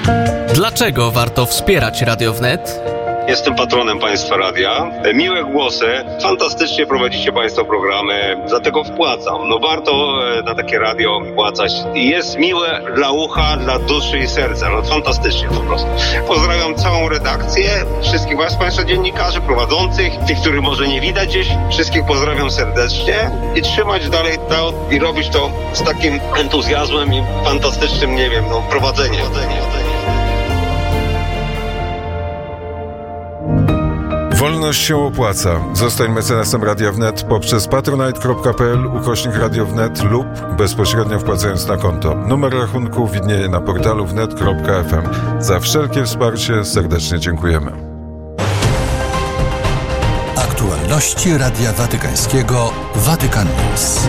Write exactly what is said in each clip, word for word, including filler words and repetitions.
Dlaczego warto wspierać Radio Wnet? Jestem patronem Państwa Radia. Miłe głosy, fantastycznie prowadzicie Państwo programy, dlatego wpłacam. No warto na takie radio wpłacać. Jest miłe dla ucha, dla duszy i serca. No fantastycznie po prostu. Pozdrawiam całą redakcję, wszystkich Was, Państwa dziennikarzy, prowadzących, tych, których może nie widać gdzieś. Wszystkich pozdrawiam serdecznie i trzymać dalej to i robić to z takim entuzjazmem i fantastycznym, nie wiem, no prowadzeniem. Wolność się opłaca. Zostań mecenasem Radia Wnet poprzez patronite.pl ukośnik Radio Wnet lub bezpośrednio wpłacając na konto. Numer rachunku widnieje na portalu wnet kropka f m. Za wszelkie wsparcie serdecznie dziękujemy. Aktualności Radia Watykańskiego Vatican News.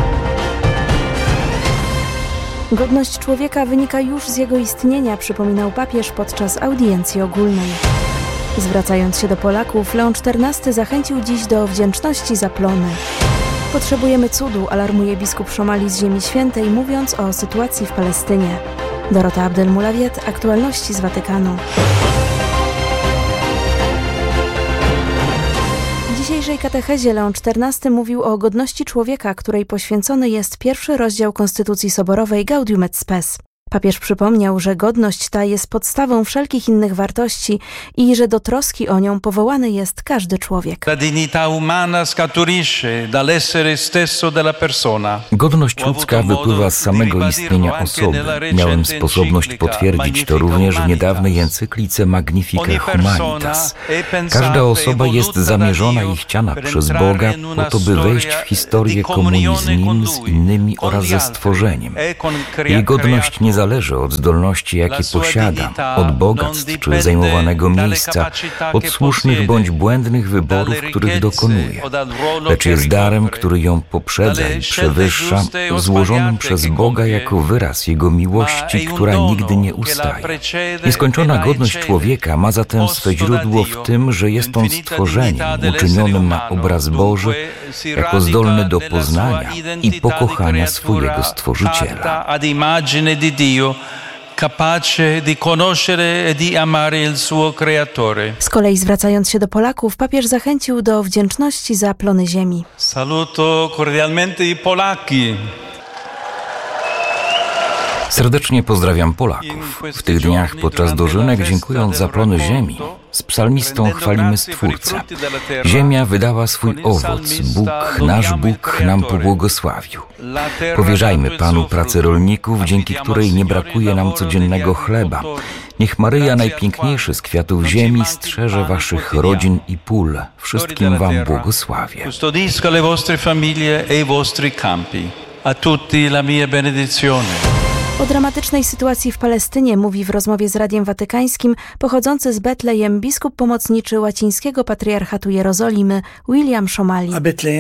Godność człowieka wynika już z jego istnienia, przypominał papież podczas audiencji ogólnej. Zwracając się do Polaków, Leon czternasty zachęcił dziś do wdzięczności za plony. Potrzebujemy cudu, alarmuje biskup Szomali z Ziemi Świętej, mówiąc o sytuacji w Palestynie. Dorota Abdel-Mulawiet, aktualności z Watykanu. W dzisiejszej katechezie Leon czternasty mówił o godności człowieka, której poświęcony jest pierwszy rozdział Konstytucji Soborowej Gaudium et Spes. Papież przypomniał, że godność ta jest podstawą wszelkich innych wartości i że do troski o nią powołany jest każdy człowiek. Godność ludzka wypływa z samego istnienia osoby. Miałem sposobność potwierdzić to również w niedawnej encyklice Magnificat Humanitas. Każda osoba jest zamierzona i chciana przez Boga po to, by wejść w historię komunii z Nim, z innymi oraz ze stworzeniem. Jej godność nie zależy od zdolności, jakie posiada, od bogactw czy zajmowanego miejsca, od słusznych bądź błędnych wyborów, których dokonuje, lecz jest darem, który ją poprzedza i przewyższa, złożonym przez Boga jako wyraz Jego miłości, która nigdy nie ustaje. Nieskończona godność człowieka ma zatem swe źródło w tym, że jest on stworzeniem uczynionym na obraz Boży, jako zdolny do poznania i pokochania swojego Stworzyciela. Capace di conoscere e di amare il suo creatore. Z kolei zwracając się do Polaków, papież zachęcił do wdzięczności za plony ziemi. Saluto cordialmente i Polaki. Serdecznie pozdrawiam Polaków. W tych dniach podczas dożynek, dziękując za plony ziemi, z psalmistą chwalimy Stwórcę. Ziemia wydała swój owoc. Bóg, nasz Bóg, nam pobłogosławił. Powierzajmy Panu pracę rolników, dzięki której nie brakuje nam codziennego chleba. Niech Maryja, najpiękniejszy z kwiatów ziemi, strzeże waszych rodzin i pól. Wszystkim wam błogosławię. Custodisca le vostre famiglie e i vostri campi. A tutti la mia benedizione. O dramatycznej sytuacji w Palestynie mówi w rozmowie z Radiem Watykańskim pochodzący z Betlejem biskup pomocniczy łacińskiego patriarchatu Jerozolimy William Szomali.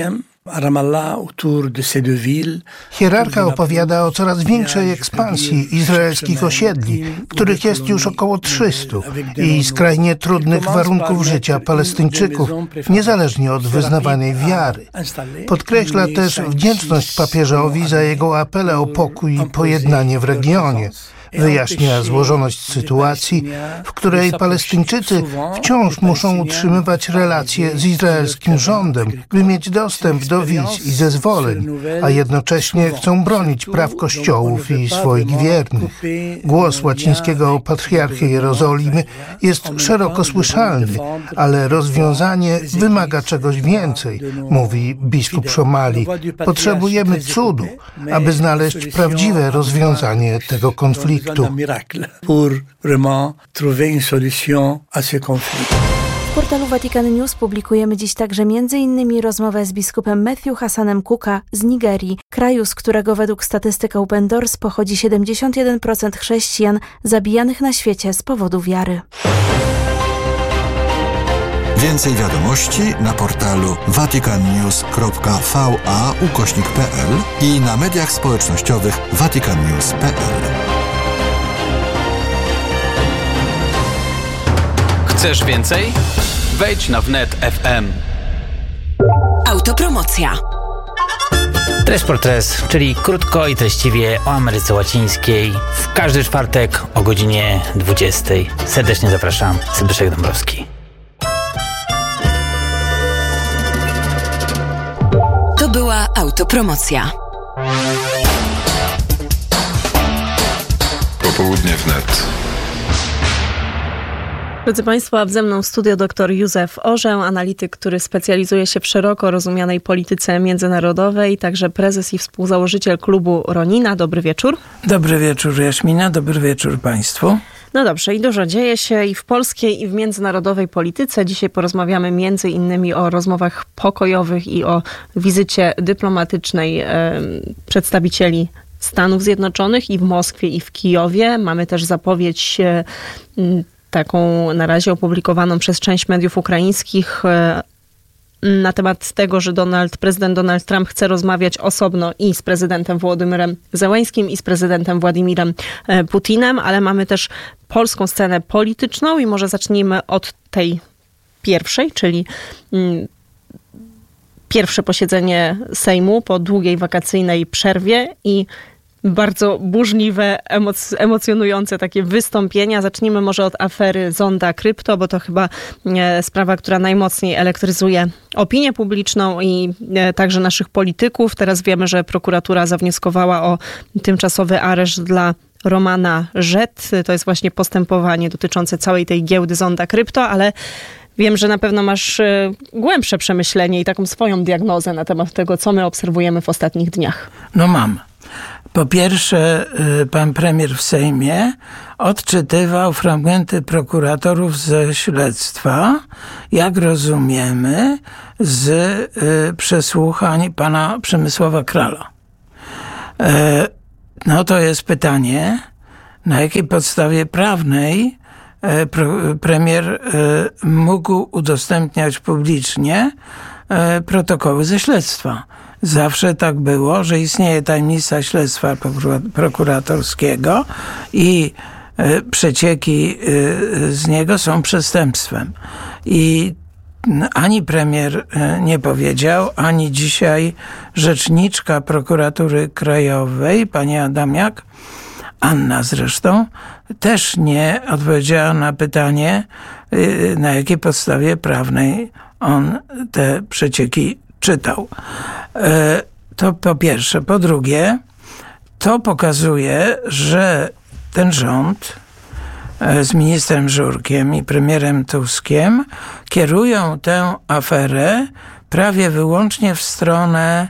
Hierarcha opowiada o coraz większej ekspansji izraelskich osiedli, których jest już około trzysta, i skrajnie trudnych warunków życia Palestyńczyków, niezależnie od wyznawanej wiary. Podkreśla też wdzięczność papieżowi za jego apele o pokój i pojednanie w regionie. Wyjaśnia złożoność sytuacji, w której Palestyńczycy wciąż muszą utrzymywać relacje z izraelskim rządem, by mieć dostęp do wiz i zezwoleń, a jednocześnie chcą bronić praw kościołów i swoich wiernych. Głos łacińskiego patriarchy Jerozolimy jest szeroko słyszalny, ale rozwiązanie wymaga czegoś więcej, mówi biskup Szomali. Potrzebujemy cudu, aby znaleźć prawdziwe rozwiązanie tego konfliktu. W portalu Vatican News publikujemy dziś także między innymi rozmowę z biskupem Matthew Hassanem Kuka z Nigerii, kraju, z którego według statystyk Open Doors pochodzi siedemdziesiąt jeden procent chrześcijan zabijanych na świecie z powodu wiary. Więcej wiadomości na portalu vaticannews kropka v a ukośnik p l i na mediach społecznościowych vaticannews kropka p l. Chcesz więcej? Wejdź na wnet kropka f m. Autopromocja. Tres por Tres, czyli krótko i treściwie o Ameryce Łacińskiej. W każdy czwartek o godzinie dwudziestej. Serdecznie zapraszam. Zbyszek Dąbrowski. To była autopromocja. Popołudnie wnet. Drodzy Państwo, ze mną w studio dr Józef Orzeł, analityk, który specjalizuje się w szeroko rozumianej polityce międzynarodowej, także prezes i współzałożyciel klubu Ronina. Dobry wieczór. Dobry wieczór, Jaśmina. Dobry wieczór Państwu. No dobrze, i dużo dzieje się i w polskiej, i w międzynarodowej polityce. Dzisiaj porozmawiamy między innymi o rozmowach pokojowych i o wizycie dyplomatycznej e, przedstawicieli Stanów Zjednoczonych i w Moskwie, i w Kijowie. Mamy też zapowiedź e, taką na razie opublikowaną przez część mediów ukraińskich na temat tego, że Donald, prezydent Donald Trump chce rozmawiać osobno i z prezydentem Wołodymyrem Zełeńskim, i z prezydentem Władimirem Putinem, ale mamy też polską scenę polityczną i może zacznijmy od tej pierwszej, czyli pierwsze posiedzenie Sejmu po długiej wakacyjnej przerwie i bardzo burzliwe, emoc- emocjonujące takie wystąpienia. Zacznijmy może od afery Zonda Krypto, bo to chyba e, sprawa, która najmocniej elektryzuje opinię publiczną i e, także naszych polityków. Teraz wiemy, że prokuratura zawnioskowała o tymczasowy areszt dla Romana Rzet. To jest właśnie postępowanie dotyczące całej tej giełdy Zonda Krypto, ale wiem, że na pewno masz e, głębsze przemyślenie i taką swoją diagnozę na temat tego, co my obserwujemy w ostatnich dniach. No mam. Po pierwsze, pan premier w Sejmie odczytywał fragmenty prokuratorów ze śledztwa, jak rozumiemy, z przesłuchań pana Przemysława Krala. No to jest pytanie, na jakiej podstawie prawnej premier mógł udostępniać publicznie protokoły ze śledztwa. Zawsze tak było, że istnieje tajemnica śledztwa prokuratorskiego i przecieki z niego są przestępstwem. I ani premier nie powiedział, ani dzisiaj rzeczniczka prokuratury krajowej, pani Adamiak, Anna zresztą, też nie odpowiedziała na pytanie, na jakiej podstawie prawnej on te przecieki czytał. To po pierwsze. Po drugie, to pokazuje, że ten rząd z ministrem Żurkiem i premierem Tuskiem kierują tę aferę prawie wyłącznie w stronę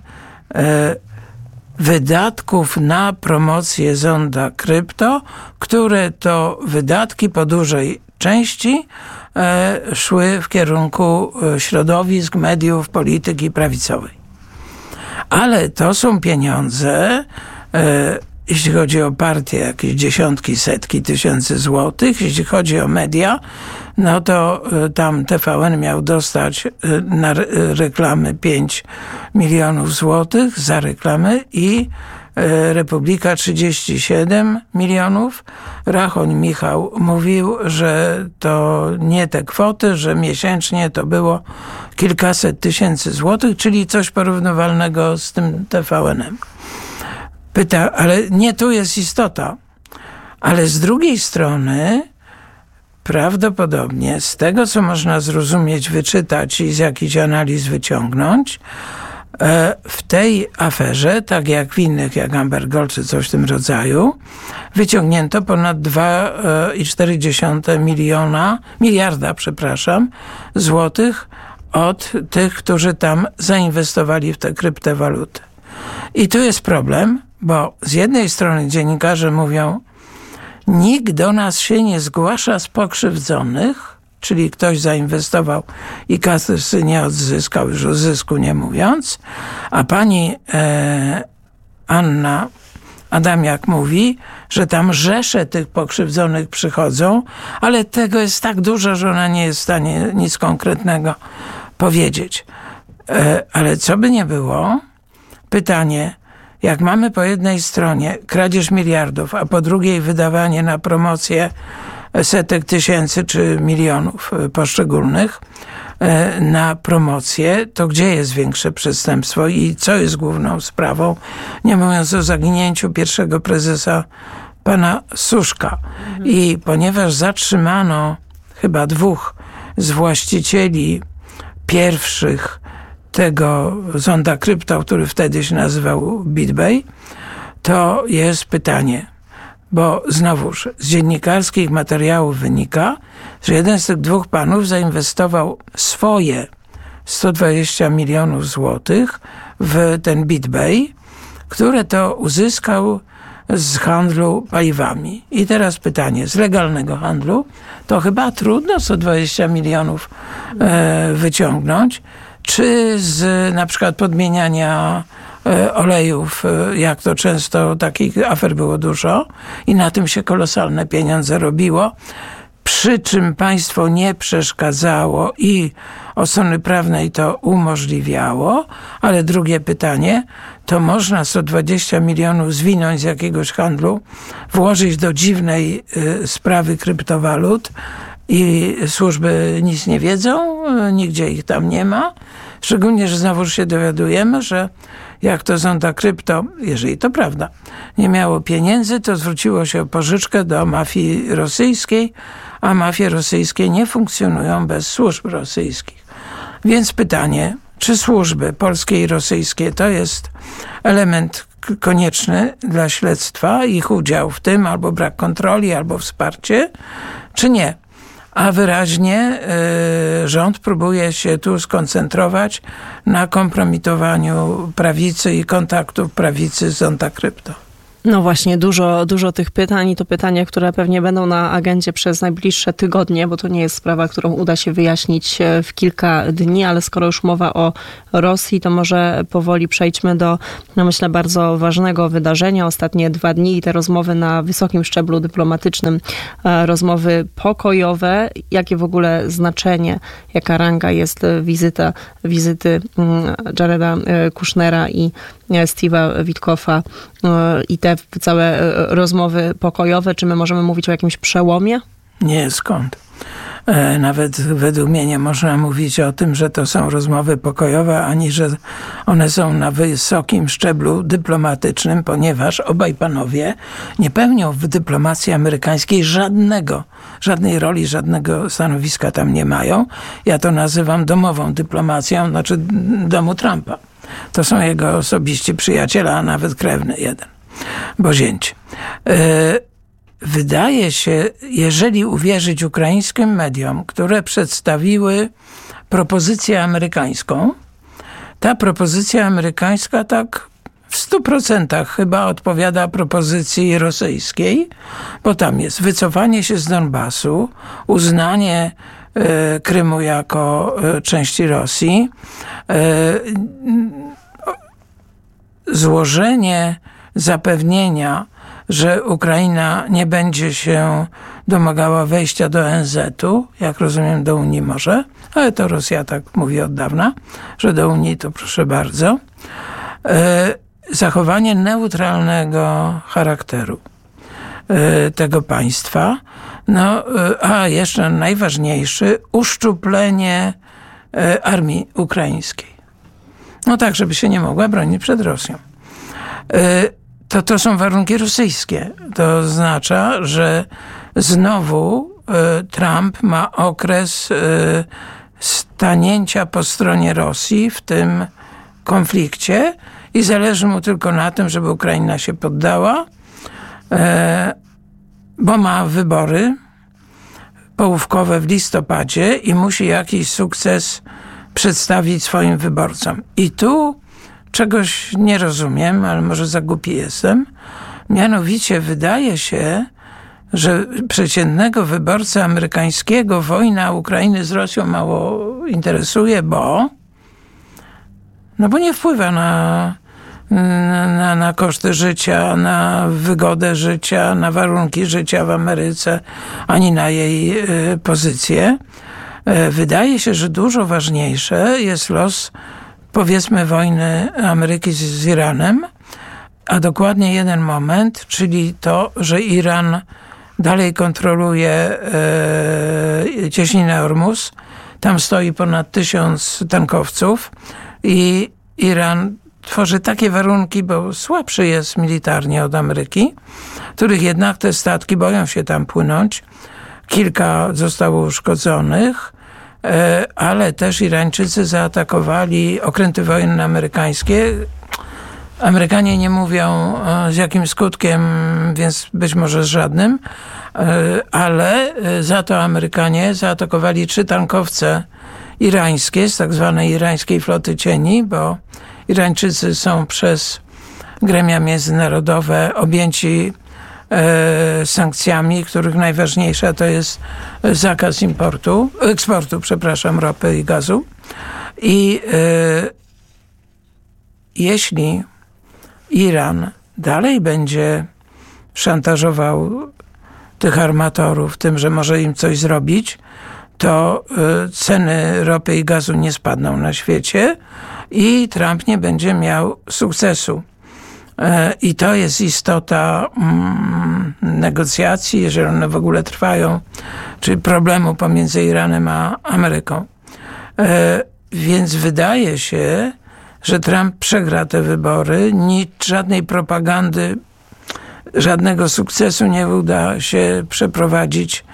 wydatków na promocję Zonda Krypto, które to wydatki po dużej części szły w kierunku środowisk, mediów, polityki prawicowej. Ale to są pieniądze, jeśli chodzi o partię, jakieś dziesiątki, setki tysięcy złotych. Jeśli chodzi o media, no to tam T V N miał dostać na reklamy pięć milionów złotych za reklamy i Republika trzydzieści siedem milionów. Rachoń Michał mówił, że to nie te kwoty, że miesięcznie to było kilkaset tysięcy złotych, czyli coś porównywalnego z tym T V N-em. Pyta, ale nie tu jest istota. Ale z drugiej strony prawdopodobnie z tego, co można zrozumieć, wyczytać i z jakichś analiz wyciągnąć, w tej aferze, tak jak w innych, jak Amber Gold czy coś w tym rodzaju, wyciągnięto ponad dwa i cztery dziesiąte miliona, miliarda, przepraszam, złotych od tych, którzy tam zainwestowali w te kryptowaluty. I tu jest problem, bo z jednej strony dziennikarze mówią, nikt do nas się nie zgłasza z pokrzywdzonych, czyli ktoś zainwestował i kasy nie odzyskał, już o zysku nie mówiąc, a pani e, Anna Adamiak mówi, że tam rzesze tych pokrzywdzonych przychodzą, ale tego jest tak dużo, że ona nie jest w stanie nic konkretnego powiedzieć. E, ale co by nie było, pytanie, jak mamy po jednej stronie kradzież miliardów, a po drugiej wydawanie na promocję setek tysięcy czy milionów poszczególnych na promocję, to gdzie jest większe przestępstwo i co jest główną sprawą? Nie mówiąc o zaginięciu pierwszego prezesa pana Suszka. I ponieważ zatrzymano chyba dwóch z właścicieli pierwszych tego zonda krypto, który wtedy się nazywał BitBay, to jest pytanie, bo znowuż z dziennikarskich materiałów wynika, że jeden z tych dwóch panów zainwestował swoje sto dwadzieścia milionów złotych w ten BitBay, które to uzyskał z handlu paliwami. I teraz pytanie, z legalnego handlu to chyba trudno sto dwadzieścia milionów e, wyciągnąć, czy z na przykład podmieniania e, olejów, e, jak to często takich afer było dużo i na tym się kolosalne pieniądze robiło, przy czym państwo nie przeszkadzało i od strony prawnej to umożliwiało, ale drugie pytanie, to można sto dwadzieścia milionów zwinąć z jakiegoś handlu, włożyć do dziwnej y, sprawy kryptowalut i służby nic nie wiedzą, y, nigdzie ich tam nie ma. Szczególnie, że znowu się dowiadujemy, że jak to zonda krypto, jeżeli to prawda, nie miało pieniędzy, to zwróciło się o pożyczkę do mafii rosyjskiej, a mafie rosyjskie nie funkcjonują bez służb rosyjskich. Więc pytanie, czy służby polskie i rosyjskie to jest element konieczny dla śledztwa, ich udział w tym, albo brak kontroli, albo wsparcie, czy nie? A wyraźnie y, rząd próbuje się tu skoncentrować na kompromitowaniu prawicy i kontaktów prawicy z zonda krypto. No właśnie, dużo, dużo tych pytań i to pytania, które pewnie będą na agendzie przez najbliższe tygodnie, bo to nie jest sprawa, którą uda się wyjaśnić w kilka dni, ale skoro już mowa o Rosji, to może powoli przejdźmy do, no myślę, bardzo ważnego wydarzenia. Ostatnie dwa dni i te rozmowy na wysokim szczeblu dyplomatycznym, rozmowy pokojowe. Jakie w ogóle znaczenie, jaka ranga jest wizyta, wizyty Jareda Kushnera i Steve'a Witkoffa i te całe rozmowy pokojowe? Czy my możemy mówić o jakimś przełomie? Nie, skąd? Nawet według mnie nie można mówić o tym, że to są rozmowy pokojowe, ani że one są na wysokim szczeblu dyplomatycznym, ponieważ obaj panowie nie pełnią w dyplomacji amerykańskiej żadnego, żadnej roli, żadnego stanowiska tam nie mają. Ja to nazywam domową dyplomacją, znaczy domu Trumpa. To są jego osobiści przyjaciele, a nawet krewny jeden, bo zięć. Wydaje się, jeżeli uwierzyć ukraińskim mediom, które przedstawiły propozycję amerykańską, ta propozycja amerykańska tak w stu procentach chyba odpowiada propozycji rosyjskiej, bo tam jest wycofanie się z Donbasu, uznanie y, Krymu jako y, części Rosji, y, złożenie zapewnienia, że Ukraina nie będzie się domagała wejścia do O N Z u, jak rozumiem do Unii może, ale to Rosja tak mówi od dawna, że do Unii to proszę bardzo. E, zachowanie neutralnego charakteru e, tego państwa. No, e, a jeszcze najważniejszy, uszczuplenie e, armii ukraińskiej. No tak, żeby się nie mogła bronić przed Rosją. E, To, to są warunki rosyjskie. To oznacza, że znowu y, Trump ma okres y, stanięcia po stronie Rosji w tym konflikcie i zależy mu tylko na tym, żeby Ukraina się poddała, y, bo ma wybory połówkowe w listopadzie i musi jakiś sukces przedstawić swoim wyborcom. I tu czegoś nie rozumiem, ale może za głupi jestem. Mianowicie wydaje się, że przeciętnego wyborcę amerykańskiego wojna Ukrainy z Rosją mało interesuje, bo no bo nie wpływa na, na, na koszty życia, na wygodę życia, na warunki życia w Ameryce, ani na jej y, pozycję. Y, wydaje się, że dużo ważniejsze jest los, powiedzmy, wojny Ameryki z, z Iranem, a dokładnie jeden moment, czyli to, że Iran dalej kontroluje e, cieśninę Ormus, Tam stoi ponad tysiąc tankowców i Iran tworzy takie warunki, bo słabszy jest militarnie od Ameryki, których jednak te statki boją się tam płynąć. Kilka zostało uszkodzonych, ale też Irańczycy zaatakowali okręty wojenne amerykańskie. Amerykanie nie mówią z jakim skutkiem, więc być może z żadnym, ale za to Amerykanie zaatakowali trzy tankowce irańskie z tak zwanej irańskiej floty cieni, bo Irańczycy są przez gremia międzynarodowe objęci e, sankcjami, których najważniejsza to jest zakaz importu, eksportu, przepraszam, ropy i gazu. I e, jeśli Iran dalej będzie szantażował tych armatorów tym, że może im coś zrobić, to y, ceny ropy i gazu nie spadną na świecie i Trump nie będzie miał sukcesu. Y, I to jest istota mm, negocjacji, jeżeli one w ogóle trwają, czy problemu pomiędzy Iranem a Ameryką. Y, więc wydaje się, że Trump przegra te wybory. Nic, żadnej propagandy, żadnego sukcesu nie uda się przeprowadzić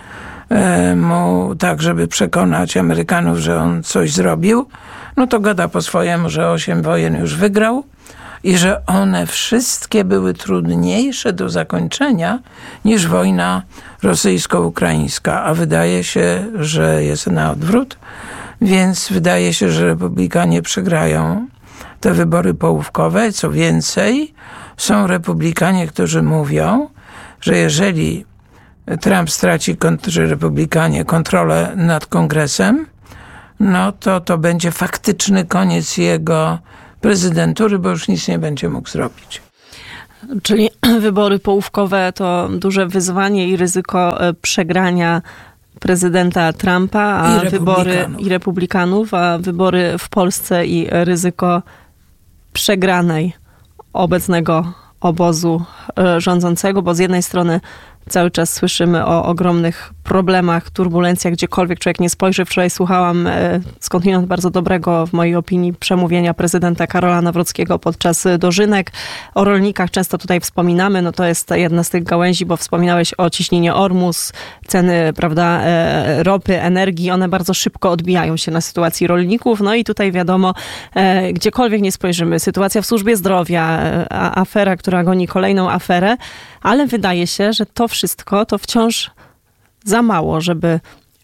mu tak, żeby przekonać Amerykanów, że on coś zrobił. No to gada po swojemu, że osiem wojen już wygrał i że one wszystkie były trudniejsze do zakończenia niż wojna rosyjsko-ukraińska. A wydaje się, że jest na odwrót. Więc wydaje się, że republikanie przegrają te wybory połówkowe. Co więcej, są republikanie, którzy mówią, że jeżeli Trump straci, czy republikanie, kontrolę nad kongresem, no to to będzie faktyczny koniec jego prezydentury, bo już nic nie będzie mógł zrobić. Czyli wybory połówkowe to duże wyzwanie i ryzyko przegrania prezydenta Trumpa, a I wybory i republikanów, a wybory w Polsce i ryzyko przegranej obecnego obozu rządzącego, bo z jednej strony cały czas słyszymy o ogromnych problemach, turbulencjach, gdziekolwiek człowiek nie spojrzy. Wczoraj słuchałam e, skądinąd bardzo dobrego, w mojej opinii, przemówienia prezydenta Karola Nawrockiego podczas dożynek. O rolnikach często tutaj wspominamy, no to jest jedna z tych gałęzi, bo wspominałeś o ciśnieniu Ormus, ceny, prawda, e, ropy, energii, one bardzo szybko odbijają się na sytuacji rolników. No i tutaj wiadomo, e, gdziekolwiek nie spojrzymy, sytuacja w służbie zdrowia, e, afera, która goni kolejną aferę, ale wydaje się, że to wszystko to wciąż za mało, żeby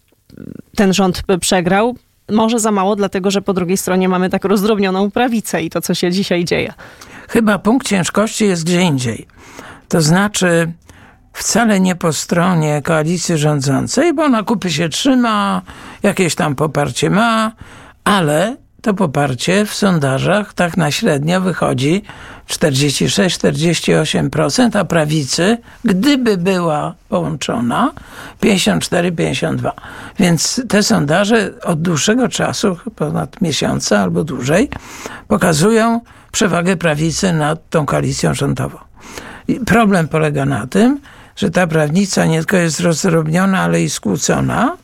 ten rząd przegrał. Może za mało, dlatego że po drugiej stronie mamy tak rozdrobnioną prawicę i to, co się dzisiaj dzieje. Chyba punkt ciężkości jest gdzie indziej. To znaczy wcale nie po stronie koalicji rządzącej, bo ona kupy się trzyma, jakieś tam poparcie ma, ale to poparcie w sondażach tak na średnio wychodzi czterdzieści sześć czterdzieści osiem procent, a prawicy, gdyby była połączona, pięćdziesiąt cztery pięćdziesiąt dwa. Więc te sondaże od dłuższego czasu, ponad miesiąca albo dłużej, pokazują przewagę prawicy nad tą koalicją rządową. I problem polega na tym, że ta prawica nie tylko jest rozdrobniona, ale i skłócona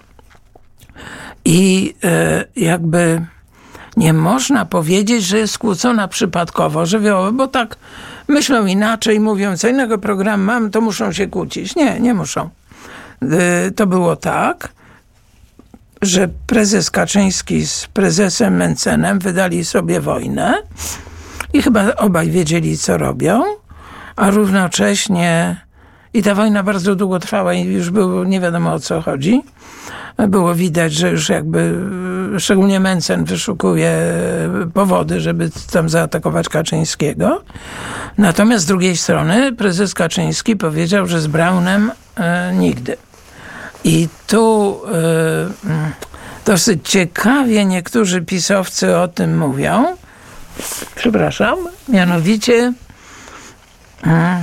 i e, jakby nie można powiedzieć, że jest skłócona przypadkowo, żywiołowo, bo tak myślą inaczej, mówią, co innego programu mam, to muszą się kłócić. Nie, nie muszą. To było tak, że prezes Kaczyński z prezesem Mencenem wydali sobie wojnę i chyba obaj wiedzieli, co robią, a równocześnie i ta wojna bardzo długo trwała i już było nie wiadomo, o co chodzi. Było widać, że już jakby szczególnie Mencen wyszukuje powody, żeby tam zaatakować Kaczyńskiego. Natomiast z drugiej strony prezes Kaczyński powiedział, że z Braunem e, nigdy. I tu e, dosyć ciekawie niektórzy pisowcy o tym mówią. Przepraszam. Mianowicie e,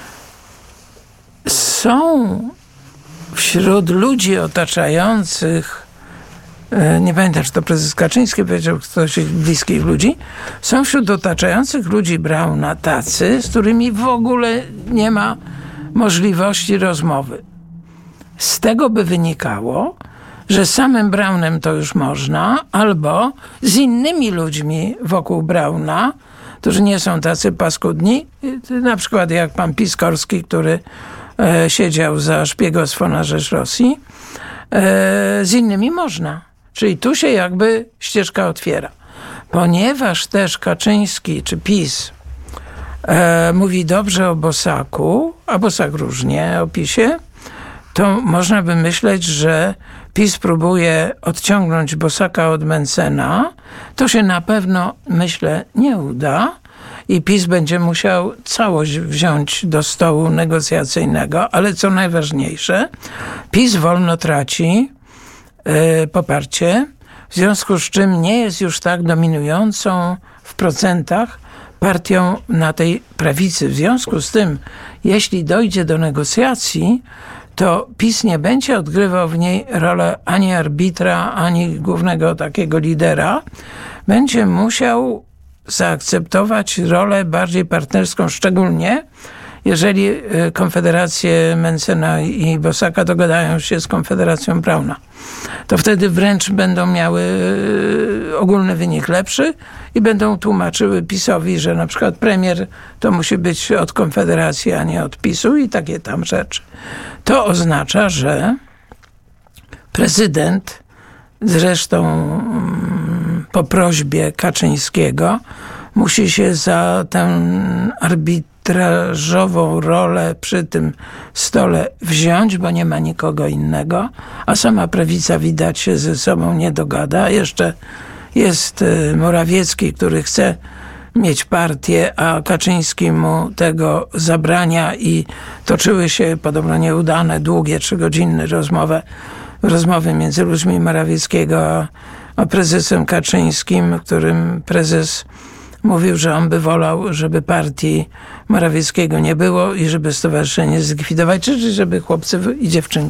są wśród ludzi otaczających, nie pamiętam, czy to prezes Kaczyński powiedział, ktoś z bliskich ludzi, są wśród otaczających ludzi Brauna tacy, z którymi w ogóle nie ma możliwości rozmowy. Z tego by wynikało, że samym Braunem to już można, albo z innymi ludźmi wokół Brauna, którzy nie są tacy paskudni, na przykład jak pan Piskorski, który e, siedział za szpiegostwo na rzecz Rosji, e, z innymi można. Czyli tu się jakby ścieżka otwiera. Ponieważ też Kaczyński czy PiS e, mówi dobrze o Bosaku, a Bosak różnie o PiSie, to można by myśleć, że PiS próbuje odciągnąć Bosaka od Mentzena. To się na pewno, myślę, nie uda i PiS będzie musiał całość wziąć do stołu negocjacyjnego, ale co najważniejsze, PiS wolno traci yy, poparcie, w związku z czym nie jest już tak dominującą w procentach partią na tej prawicy. W związku z tym, jeśli dojdzie do negocjacji, to PiS nie będzie odgrywał w niej rolę ani arbitra, ani głównego takiego lidera. Będzie musiał zaakceptować rolę bardziej partnerską, szczególnie jeżeli konfederacje Mentzena i Bosaka dogadają się z konfederacją Brauna. To wtedy wręcz będą miały ogólny wynik lepszy i będą tłumaczyły PiSowi, że na przykład premier to musi być od Konfederacji, a nie od PiSu i takie tam rzeczy. To oznacza, że prezydent, zresztą po prośbie Kaczyńskiego, musi się za tę arbitrażową rolę przy tym stole wziąć, bo nie ma nikogo innego, a sama prawica widać się ze sobą nie dogada. Jeszcze jest Morawiecki, który chce mieć partię, a Kaczyński mu tego zabrania i toczyły się podobno nieudane, długie, trzygodzinne rozmowy, rozmowy między ludźmi Morawieckiego a, a prezesem Kaczyńskim, którym prezes mówił, że on by wolał, żeby partii Morawieckiego nie było i żeby stowarzyszenie zlikwidować, czy żeby chłopcy i dziewczynki